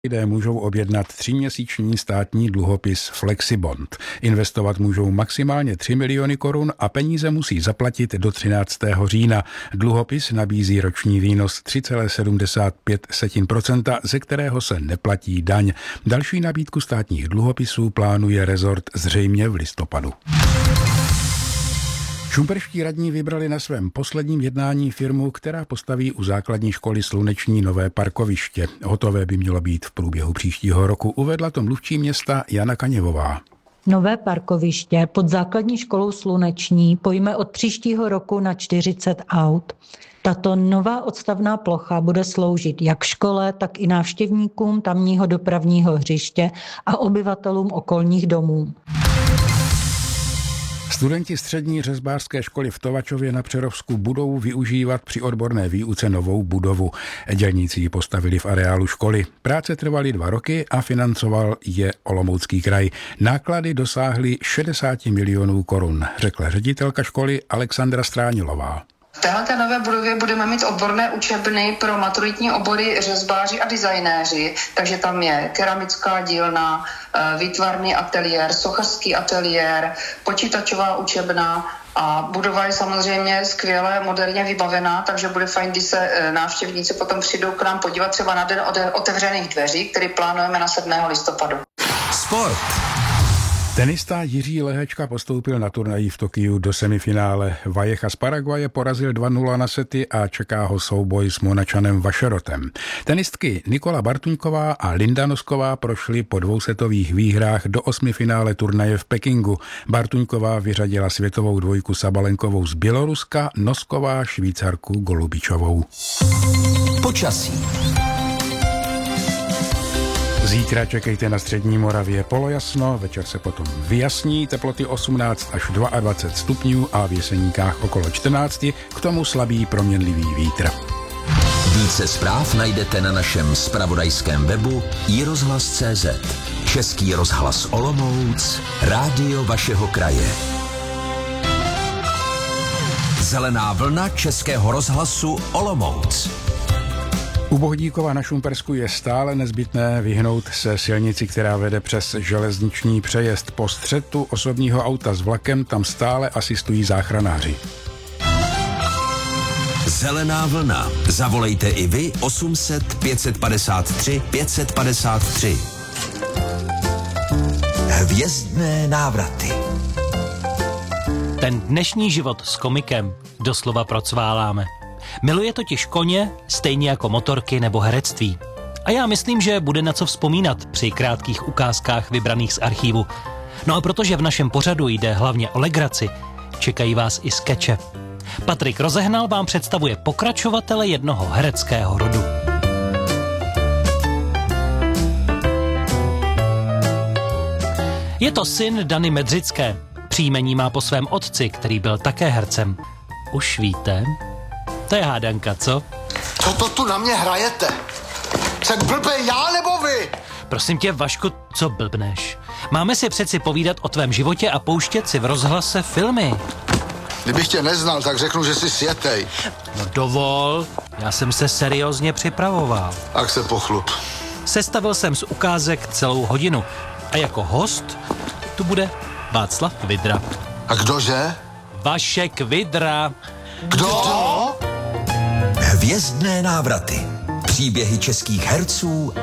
Lidé můžou objednat 3měsíční státní dluhopis Flexibond. Investovat můžou maximálně 3 miliony korun a peníze musí zaplatit do 13. října. Dluhopis nabízí roční výnos 3,75%, ze kterého se neplatí daň. Další nabídku státních dluhopisů plánuje rezort zřejmě v listopadu. Šumperští radní vybrali na svém posledním jednání firmu, která postaví u základní školy Sluneční nové parkoviště. Hotové by mělo být v průběhu příštího roku, uvedla to mluvčí města Jana Kaněvová. Nové parkoviště pod základní školou Sluneční pojme od příštího roku na 40 aut. Tato nová odstavná plocha bude sloužit jak škole, tak i návštěvníkům tamního dopravního hřiště a obyvatelům okolních domů. Studenti střední řezbářské školy v Tovačově na Přerovsku budou využívat při odborné výuce novou budovu. Dělníci ji postavili v areálu školy. Práce trvaly 2 roky a financoval je Olomoucký kraj. Náklady dosáhly 60 milionů korun, řekla ředitelka školy Alexandra Stránilová. V této nové budově budeme mít odborné učebny pro maturitní obory řezbáři a designéři, takže tam je keramická dílna, výtvarný ateliér, sochařský ateliér, počítačová učebna a budova je samozřejmě skvěle moderně vybavená, takže bude fajn, když se návštěvníci potom přijdou k nám podívat třeba na den otevřených dveří, který plánujeme na 7. listopadu. Sport. Tenista Jiří Lehečka postoupil na turnaji v Tokiu do semifinále. Valleja z Paraguaje porazil 2-0 na sety a čeká ho souboj s Monačanem Vašerotem. Tenistky Nikola Bartuňková a Linda Nosková prošly po 2setových výhrách do 8. finále turnaje v Pekingu. Bartuňková vyřadila světovou dvojku Sabalenkovou z Běloruska, Nosková Švýcarku Golubičovou. Počasí. Zítra čekejte na střední Moravě polojasno, večer se potom vyjasní, teploty 18 až 22 stupňů a v Jeseníkách okolo 14, k tomu slabý proměnlivý vítr. Více zpráv najdete na našem zpravodajském webu iRozhlas.cz. Český rozhlas Olomouc, rádio vašeho kraje. Zelená vlna Českého rozhlasu Olomouc. U Bohdíkova na Šumpersku je stále nezbytné vyhnout se silnici, která vede přes železniční přejezd. Po střetu osobního auta s vlakem tam stále asistují záchranáři. Zelená vlna. Zavolejte i vy 800 553 553. Hvězdné návraty. Ten dnešní život s komikem doslova procváláme. Miluje totiž koně, stejně jako motorky nebo herectví. A já myslím, že bude na co vzpomínat při krátkých ukázkách vybraných z archívu. No a protože v našem pořadu jde hlavně o legraci, čekají vás i skeče. Patrik Rozehnal vám představuje pokračovatele jednoho hereckého rodu. Je to syn Dany Medřické. Příjmení má po svém otci, který byl také hercem. Už víte? To je hádanka, co? Co to tu na mě hrajete? Jsem blbej já nebo vy? Prosím tě, Vašku, co blbneš? Máme si přeci povídat o tvém životě a pouštět si v rozhlase filmy. Kdybych tě neznal, tak řeknu, že jsi světej. No dovol, já jsem se seriózně připravoval. Tak se pochlup. Sestavil jsem z ukázek celou hodinu a jako host tu bude Václav Vidra. A kdože? Vašek Vidra. Kdo? Hvězdné návraty. Příběhy českých herců